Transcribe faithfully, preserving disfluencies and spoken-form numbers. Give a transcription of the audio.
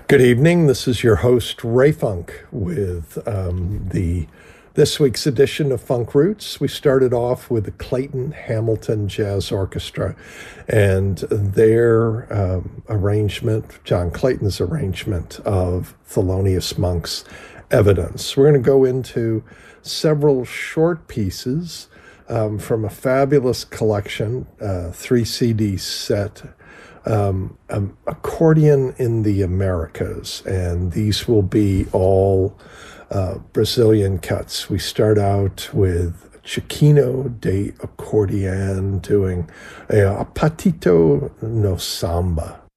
Good evening. This is your host, Ray Funk, with um, the this week's edition of Funk Roots. We started off with the Clayton Hamilton Jazz Orchestra and their um, arrangement, John Clayton's arrangement of Thelonious Monk's Evidence. We're going to go into several short pieces um, from a fabulous collection, uh, three C D set, Um, um, Accordion in the Americas, and these will be all uh, Brazilian cuts. We start out with Chiquinho de Accordion doing a, a Patito no Samba.